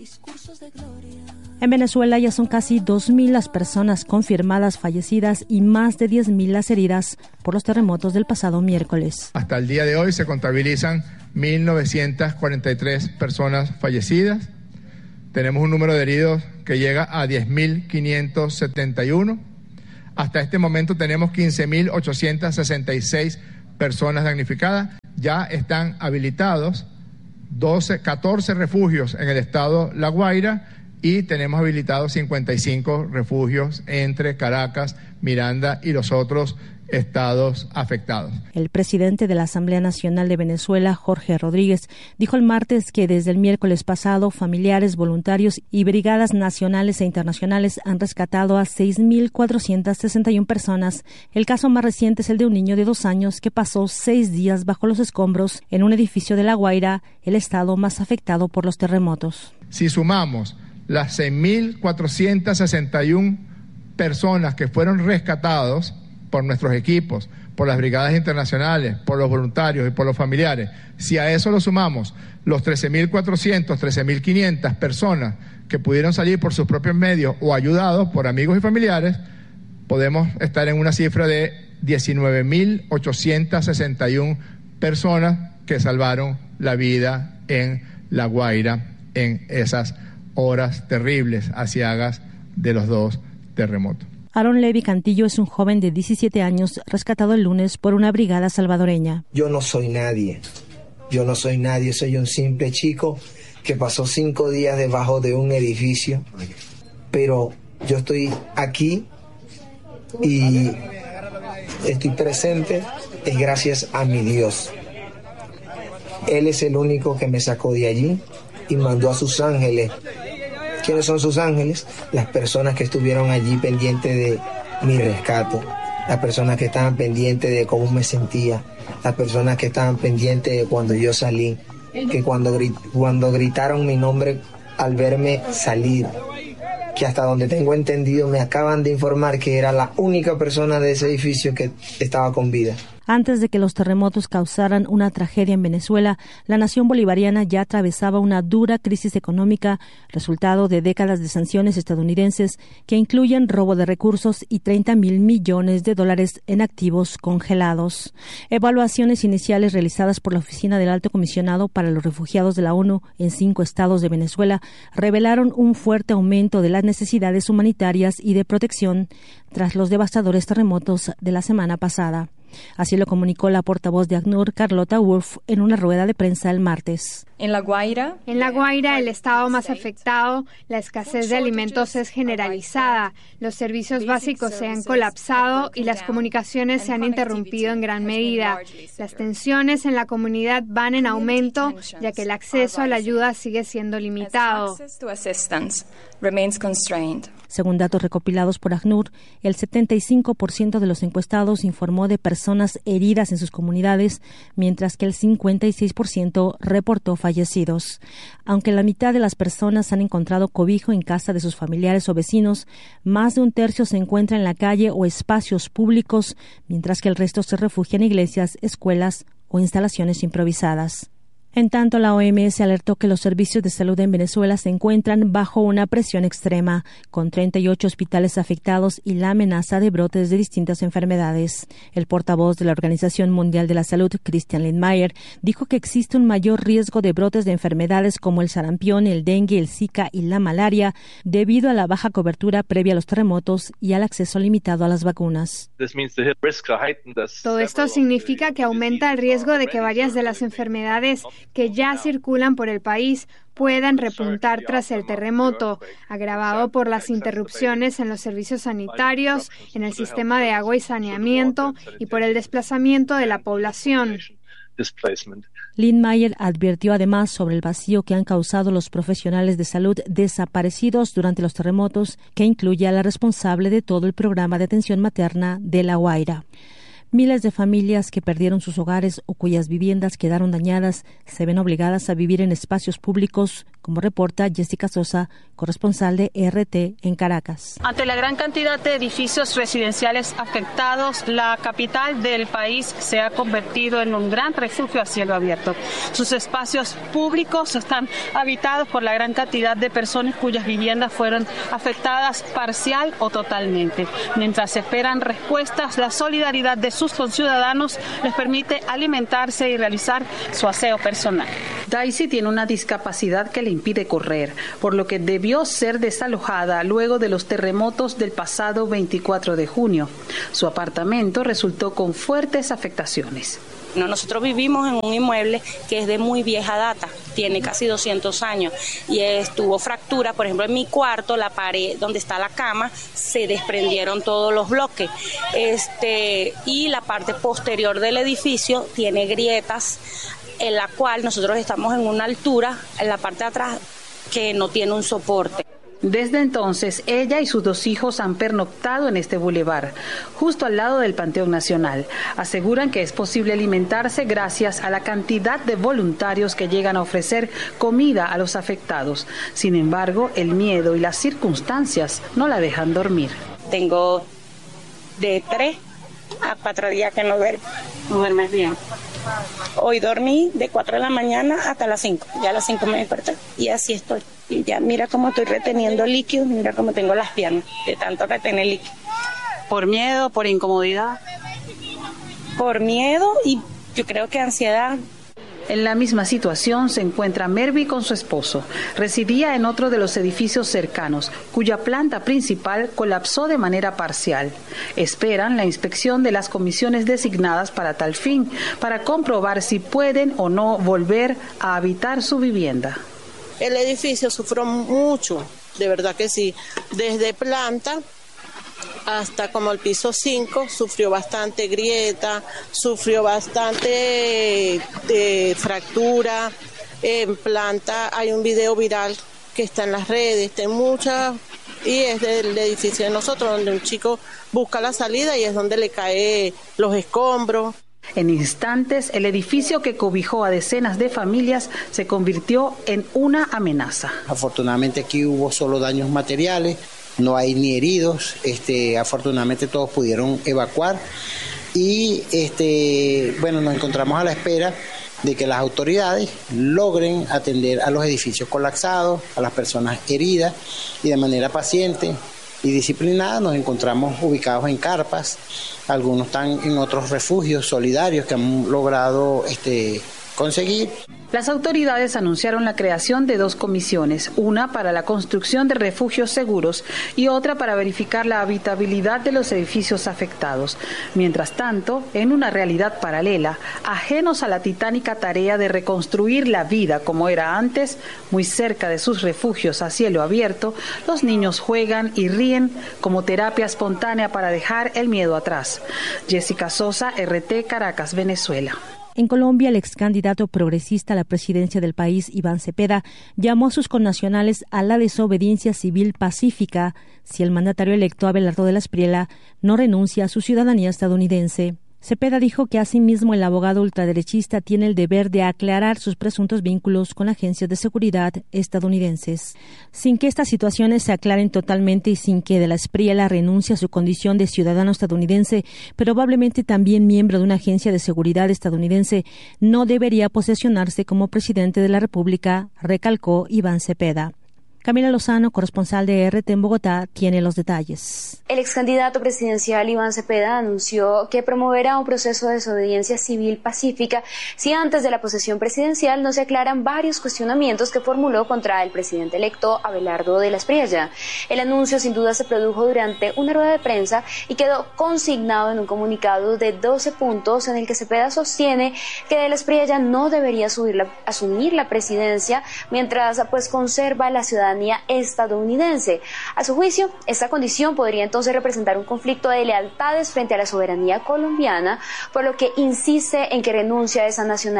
En Venezuela ya son casi 2.000 las personas confirmadas fallecidas y más de 10.000 las heridas por los terremotos del pasado miércoles. Hasta el día de hoy se contabilizan 1.943 personas fallecidas. Tenemos un número de heridos que llega a 10.571. Hasta este momento tenemos 15.866 personas damnificadas. Ya están habilitados 14 refugios en el estado La Guaira y tenemos habilitados 55 refugios entre Caracas, Miranda y los otros estados afectados. El presidente de la Asamblea Nacional de Venezuela, Jorge Rodríguez, dijo el martes que desde el miércoles pasado, familiares, voluntarios y brigadas nacionales e internacionales han rescatado a 6.461 personas. El caso más reciente es el de un niño de 2 años que pasó 6 días bajo los escombros en un edificio de La Guaira, el estado más afectado por los terremotos. Si sumamos las 6.461 personas que fueron rescatados por nuestros equipos, por las brigadas internacionales, por los voluntarios y por los familiares, si a eso lo sumamos los 13.400, 13.500 personas que pudieron salir por sus propios medios o ayudados por amigos y familiares, podemos estar en una cifra de 19.861 personas que salvaron la vida en La Guaira en esas horas terribles, aciagas de los 2 terremotos. Aaron Levy Cantillo es un joven de 17 años rescatado el lunes por una brigada salvadoreña. Yo no soy nadie, soy un simple chico que pasó 5 días debajo de un edificio, pero yo estoy aquí y estoy presente es gracias a mi Dios. Él es el único que me sacó de allí y mandó a sus ángeles. ¿Quiénes son sus ángeles? Las personas que estuvieron allí pendientes de mi rescate, las personas que estaban pendientes de cómo me sentía, las personas que estaban pendientes de cuando yo salí, que cuando gritaron mi nombre al verme salir, que hasta donde tengo entendido me acaban de informar que era la única persona de ese edificio que estaba con vida. Antes de que los terremotos causaran una tragedia en Venezuela, la nación bolivariana ya atravesaba una dura crisis económica, resultado de décadas de sanciones estadounidenses que incluyen robo de recursos y $30.000 millones en activos congelados. Evaluaciones iniciales realizadas por la Oficina del Alto Comisionado para los Refugiados de la ONU en 5 estados de Venezuela revelaron un fuerte aumento de las necesidades humanitarias y de protección tras los devastadores terremotos de la semana pasada. Así lo comunicó la portavoz de ACNUR, Carlota Wolf, en una rueda de prensa el martes. En La Guaira, el estado más afectado, la escasez de alimentos es generalizada, los servicios básicos se han colapsado y las comunicaciones se han interrumpido en gran medida. Las tensiones en la comunidad van en aumento, ya que el acceso a la ayuda sigue siendo limitado. Según datos recopilados por ACNUR, el 75% de los encuestados informó de personas heridas en sus comunidades, mientras que el 56% reportó fallecidos. Aunque la mitad de las personas han encontrado cobijo en casa de sus familiares o vecinos, más de un tercio se encuentra en la calle o espacios públicos, mientras que el resto se refugia en iglesias, escuelas o instalaciones improvisadas. En tanto, la OMS alertó que los servicios de salud en Venezuela se encuentran bajo una presión extrema, con 38 hospitales afectados y la amenaza de brotes de distintas enfermedades. El portavoz de la Organización Mundial de la Salud, Christian Lindmeier, dijo que existe un mayor riesgo de brotes de enfermedades como el sarampión, el dengue, el zika y la malaria, debido a la baja cobertura previa a los terremotos y al acceso limitado a las vacunas. Todo esto significa que aumenta el riesgo de que varias de las enfermedades que ya circulan por el país puedan repuntar tras el terremoto, agravado por las interrupciones en los servicios sanitarios, en el sistema de agua y saneamiento y por el desplazamiento de la población. Lindmeier advirtió además sobre el vacío que han causado los profesionales de salud desaparecidos durante los terremotos, que incluye a la responsable de todo el programa de atención materna de La Guaira. Miles de familias que perdieron sus hogares o cuyas viviendas quedaron dañadas se ven obligadas a vivir en espacios públicos, como reporta Jessica Sosa, corresponsal de RT en Caracas. Ante la gran cantidad de edificios residenciales afectados, la capital del país se ha convertido en un gran refugio a cielo abierto. Sus espacios públicos están habitados por la gran cantidad de personas cuyas viviendas fueron afectadas parcial o totalmente. Mientras esperan respuestas, la solidaridad de sus conciudadanos les permite alimentarse y realizar su aseo personal. Daisy tiene una discapacidad que le impide correr, por lo que debió ser desalojada luego de los terremotos del pasado 24 de junio. Su apartamento resultó con fuertes afectaciones. Nosotros vivimos en un inmueble que es de muy vieja data, tiene casi 200 años y tuvo fractura. Por ejemplo, en mi cuarto, la pared donde está la cama, se desprendieron todos los bloques. Y la parte posterior del edificio tiene grietas, en la cual nosotros estamos en una altura, en la parte de atrás, que no tiene un soporte. Desde entonces, ella y sus 2 hijos han pernoctado en este bulevar, justo al lado del Panteón Nacional. Aseguran que es posible alimentarse gracias a la cantidad de voluntarios que llegan a ofrecer comida a los afectados. Sin embargo, el miedo y las circunstancias no la dejan dormir. Tengo de 3 a 4 días que no duermo. No duermes bien. Hoy dormí de 4 de la mañana hasta las 5. Ya a las 5 me desperté y así estoy. Y ya mira cómo estoy reteniendo líquido, mira cómo tengo las piernas de tanto retener líquido. ¿Por miedo, por incomodidad? Por miedo y yo creo que ansiedad. En la misma situación se encuentra Mervi con su esposo. Residía en otro de los edificios cercanos, cuya planta principal colapsó de manera parcial. Esperan la inspección de las comisiones designadas para tal fin, para comprobar si pueden o no volver a habitar su vivienda. El edificio sufrió mucho, de verdad que sí. Desde planta hasta como el piso 5 sufrió bastante grieta, sufrió bastante fractura. En planta hay un video viral que está en las redes, está en muchas, y es del edificio de nosotros, donde un chico busca la salida y es donde le caen los escombros. En instantes, el edificio que cobijó a decenas de familias se convirtió en una amenaza. Afortunadamente aquí hubo solo daños materiales, no hay ni heridos, afortunadamente todos pudieron evacuar y nos encontramos a la espera de que las autoridades logren atender a los edificios colapsados, a las personas heridas y de manera paciente y disciplinada. Nos encontramos ubicados en carpas, algunos están en otros refugios solidarios que han logrado conseguir. Las autoridades anunciaron la creación de 2 comisiones, una para la construcción de refugios seguros y otra para verificar la habitabilidad de los edificios afectados. Mientras tanto, en una realidad paralela, ajenos a la titánica tarea de reconstruir la vida como era antes, muy cerca de sus refugios a cielo abierto, los niños juegan y ríen como terapia espontánea para dejar el miedo atrás. Jessica Sosa, RT, Caracas, Venezuela. En Colombia, el ex candidato progresista a la presidencia del país, Iván Cepeda, llamó a sus connacionales a la desobediencia civil pacífica si el mandatario electo Abelardo de la Espriella no renuncia a su ciudadanía estadounidense. Cepeda dijo que asimismo el abogado ultraderechista tiene el deber de aclarar sus presuntos vínculos con agencias de seguridad estadounidenses. Sin que estas situaciones se aclaren totalmente y sin que de la Espriella renuncie a su condición de ciudadano estadounidense, probablemente también miembro de una agencia de seguridad estadounidense, no debería posesionarse como presidente de la República, recalcó Iván Cepeda. Camila Lozano, corresponsal de RT en Bogotá, tiene los detalles. El ex candidato presidencial Iván Cepeda anunció que promoverá un proceso de desobediencia civil pacífica si antes de la posesión presidencial no se aclaran varios cuestionamientos que formuló contra el presidente electo Abelardo de la Espriella. El anuncio sin duda se produjo durante una rueda de prensa y quedó consignado en un comunicado de 12 puntos en el que Cepeda sostiene que de la Espriella no debería asumir la presidencia mientras conserva la ciudadanía estadounidense. A su juicio, esta condición podría entonces representar un conflicto de lealtades frente a la soberanía colombiana, por lo que insiste en que renuncia a esa nacionalidad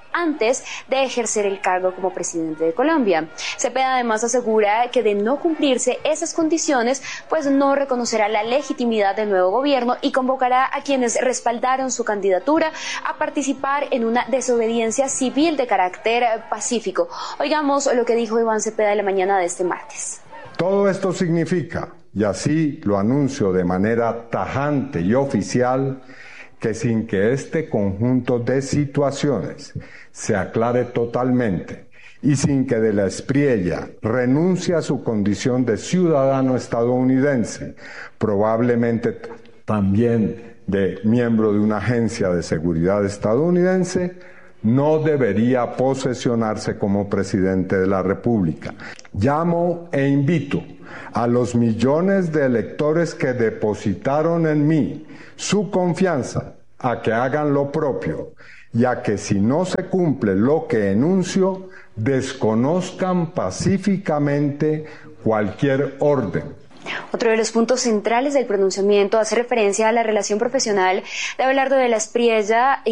antes de ejercer el cargo como presidente de Colombia. Cepeda además asegura que de no cumplirse esas condiciones, pues no reconocerá la legitimidad del nuevo gobierno y convocará a quienes respaldaron su candidatura a participar en una desobediencia civil de carácter pacífico. Oigamos lo que dijo Iván Cepeda en la mañana de este martes. Todo esto significa, y así lo anuncio de manera tajante y oficial, que sin que este conjunto de situaciones se aclare totalmente y sin que de la Espriella renuncie a su condición de ciudadano estadounidense, probablemente también de miembro de una agencia de seguridad estadounidense, no debería posesionarse como presidente de la República. Llamo e invito a los millones de electores que depositaron en mí su confianza a que hagan lo propio y a que si no se cumple lo que enuncio, desconozcan pacíficamente cualquier orden. Otro de los puntos centrales del pronunciamiento hace referencia a la relación profesional de Abelardo de la Espriella